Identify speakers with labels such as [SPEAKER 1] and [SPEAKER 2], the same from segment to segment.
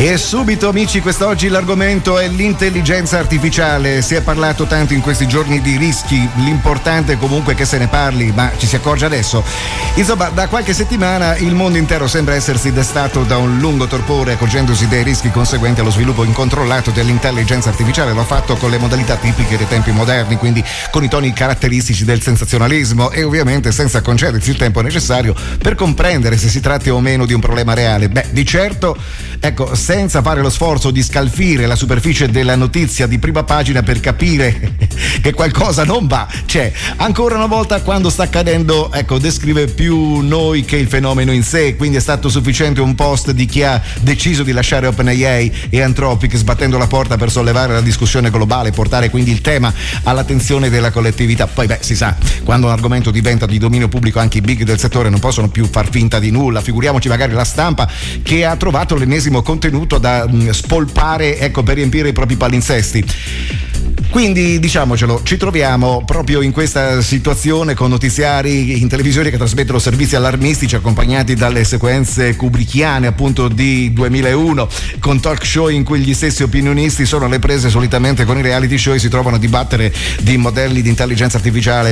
[SPEAKER 1] E subito, amici, quest'oggi l'argomento è l'intelligenza artificiale. Si è parlato tanto in questi giorni di rischi, l'importante è comunque che se ne parli, ma ci si accorge adesso. Insomma, da qualche settimana il mondo intero sembra essersi destato da un lungo torpore, accorgendosi dei rischi conseguenti allo sviluppo incontrollato dell'intelligenza artificiale. Lo ha fatto con le modalità tipiche dei tempi moderni, quindi con i toni caratteristici del sensazionalismo e ovviamente senza concedersi il tempo necessario per comprendere se si tratti o meno di un problema reale. Beh, di certo, ecco, senza fare lo sforzo di scalfire la superficie della notizia di prima pagina per capire che qualcosa non va, c'è. Ancora una volta, quando sta accadendo, ecco, descrive più noi che il fenomeno in sé, quindi è stato sufficiente un post di chi ha deciso di lasciare OpenAI e Anthropic, sbattendo la porta per sollevare la discussione globale, portare quindi il tema all'attenzione della collettività. Poi si sa, quando un argomento diventa di dominio pubblico, anche i big del settore non possono più far finta di nulla, figuriamoci magari la stampa che ha trovato l'ennesimo contenuto da spolpare, ecco, per riempire i propri palinsesti. Quindi diciamocelo, ci troviamo proprio in questa situazione con notiziari in televisione che trasmettono servizi allarmistici accompagnati dalle sequenze kubrickiane appunto di 2001, con talk show in cui gli stessi opinionisti sono alle prese solitamente con i reality show e si trovano a dibattere di modelli di intelligenza artificiale.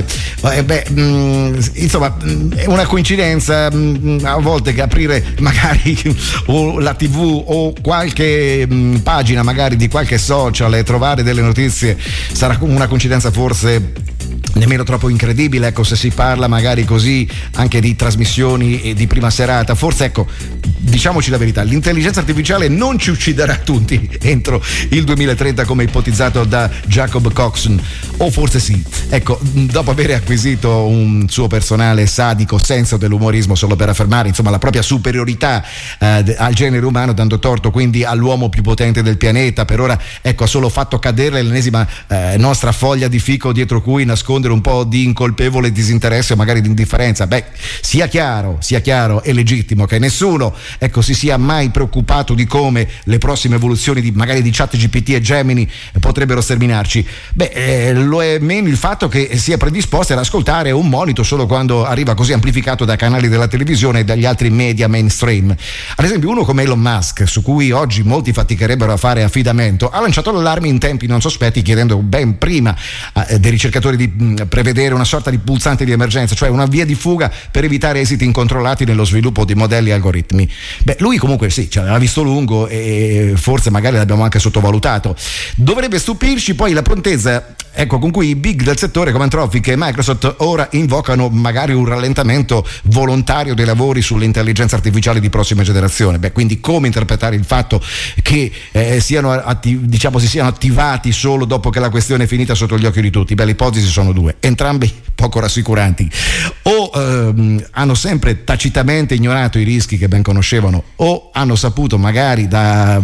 [SPEAKER 1] Insomma, è una coincidenza a volte che aprire magari la TV o qualche pagina magari di qualche social e trovare delle notizie sarà una coincidenza forse nemmeno troppo incredibile, ecco, se si parla magari così anche di trasmissioni di prima serata. Forse, ecco, diciamoci la verità, l'intelligenza artificiale non ci ucciderà tutti entro il 2030 come ipotizzato da Jacob Coxon, o forse sì. Ecco, dopo aver acquisito un suo personale sadico senso dell'umorismo solo per affermare insomma la propria superiorità al genere umano, dando torto quindi all'uomo più potente del pianeta, per ora, ecco, ha solo fatto cadere l'ennesima nostra foglia di fico dietro cui nascondere un po' di incolpevole disinteresse o magari di indifferenza. Beh, sia chiaro e legittimo che nessuno, ecco, si sia mai preoccupato di come le prossime evoluzioni magari di ChatGPT e Gemini potrebbero sterminarci. Beh, lo è meno il fatto che si è predisposti ad ascoltare un monito solo quando arriva così amplificato dai canali della televisione e dagli altri media mainstream. Ad esempio, uno come Elon Musk, su cui oggi molti faticherebbero a fare affidamento, ha lanciato l'allarme in tempi non sospetti, chiedendo ben prima dei ricercatori di prevedere una sorta di pulsante di emergenza, cioè una via di fuga per evitare esiti incontrollati nello sviluppo di modelli e algoritmi. Beh, lui comunque sì, ce l'aveva visto lungo e forse magari l'abbiamo anche sottovalutato. Dovrebbe stupirci poi la prontezza, ecco, con cui i big del settore come Anthropic e Microsoft ora invocano magari un rallentamento volontario dei lavori sull'intelligenza artificiale di prossima generazione. Beh, quindi come interpretare il fatto che si siano attivati solo dopo che la questione è finita sotto gli occhi di tutti? Beh, le ipotesi sono due, entrambi poco rassicuranti. O hanno sempre tacitamente ignorato i rischi che ben conoscevano, o hanno saputo magari da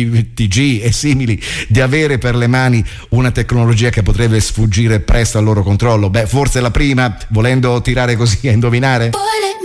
[SPEAKER 1] TG e simili di avere per le mani una tecnologia che potrebbe sfuggire presto al loro controllo. Beh, forse la prima, volendo tirare così a indovinare.